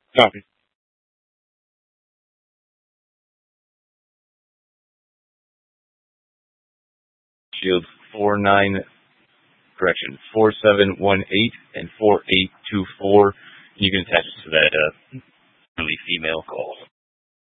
Copy. Shield 4718 and 4824. You can attach it to that early female call.